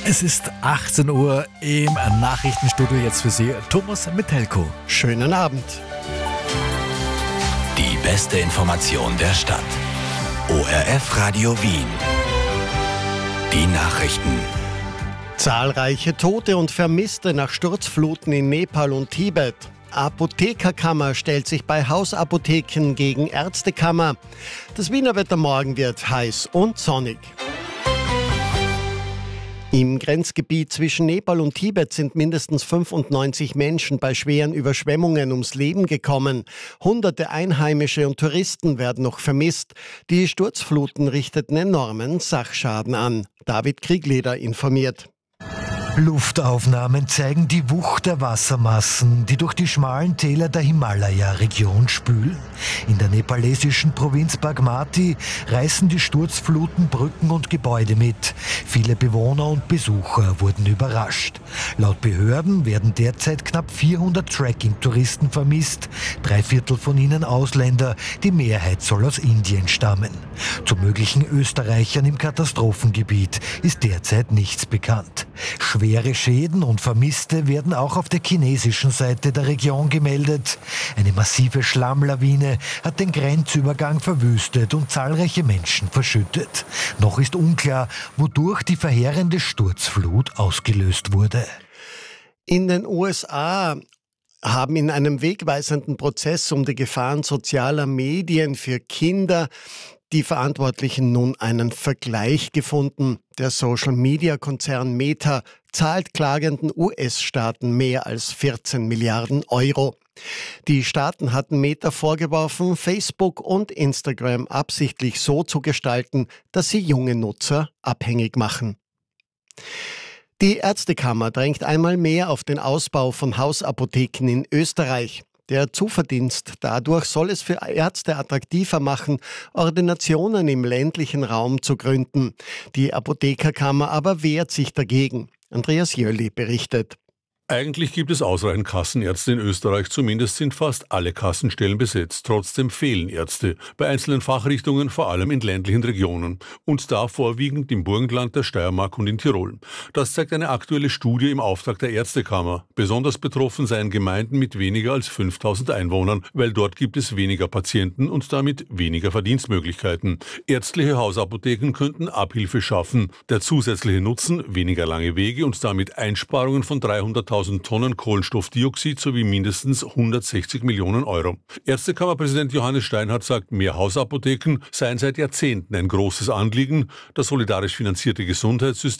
Es ist 18 Uhr im Nachrichtenstudio, jetzt für Sie Thomas Mettelko. Schönen Abend. Die beste Information der Stadt. ORF Radio Wien. Die Nachrichten. Zahlreiche Tote und Vermisste nach Sturzfluten in Nepal und Tibet. Apothekerkammer stellt sich bei Hausapotheken gegen Ärztekammer. Das Wiener Wetter morgen wird heiß und sonnig. Im Grenzgebiet zwischen Nepal und Tibet sind mindestens 95 Menschen bei schweren Überschwemmungen ums Leben gekommen. Hunderte Einheimische und Touristen werden noch vermisst. Die Sturzfluten richteten enormen Sachschaden an. David Kriegleder informiert. Luftaufnahmen zeigen die Wucht der Wassermassen, die durch die schmalen Täler der Himalaya-Region spülen. In der nepalesischen Provinz Bagmati reißen die Sturzfluten Brücken und Gebäude mit. Viele Bewohner und Besucher wurden überrascht. Laut Behörden werden derzeit knapp 400 Trekking-Touristen vermisst. 3/4 von ihnen Ausländer, die Mehrheit soll aus Indien stammen. Zu möglichen Österreichern im Katastrophengebiet ist derzeit nichts bekannt. Schwere Schäden und Vermisste werden auch auf der chinesischen Seite der Region gemeldet. Eine massive Schlammlawine hat den Grenzübergang verwüstet und zahlreiche Menschen verschüttet. Noch ist unklar, wodurch die verheerende Sturzflut ausgelöst wurde. In den USA haben in einem wegweisenden Prozess um die Gefahren sozialer Medien für Kinder die Verantwortlichen nun einen Vergleich gefunden. Der Social-Media-Konzern Meta zahlt klagenden US-Staaten mehr als 14 Milliarden Euro. Die Staaten hatten Meta vorgeworfen, Facebook und Instagram absichtlich so zu gestalten, dass sie junge Nutzer abhängig machen. Die Ärztekammer drängt einmal mehr auf den Ausbau von Hausapotheken in Österreich. Der Zuverdienst dadurch soll es für Ärzte attraktiver machen, Ordinationen im ländlichen Raum zu gründen. Die Apothekerkammer aber wehrt sich dagegen. Andreas Jöli berichtet. Eigentlich gibt es ausreichend Kassenärzte in Österreich, zumindest sind fast alle Kassenstellen besetzt. Trotzdem fehlen Ärzte, bei einzelnen Fachrichtungen, vor allem in ländlichen Regionen. Und da vorwiegend im Burgenland, der Steiermark und in Tirol. Das zeigt eine aktuelle Studie im Auftrag der Ärztekammer. Besonders betroffen seien Gemeinden mit weniger als 5000 Einwohnern, weil dort gibt es weniger Patienten und damit weniger Verdienstmöglichkeiten. Ärztliche Hausapotheken könnten Abhilfe schaffen. Der zusätzliche Nutzen, weniger lange Wege und damit Einsparungen von 300.000 Tonnen Kohlenstoffdioxid sowie mindestens 160 Millionen Euro. Ärztekammerpräsident Johannes Steinhardt sagt, mehr Hausapotheken seien seit Jahrzehnten ein großes Anliegen. Das solidarisch finanzierte Gesundheitssystem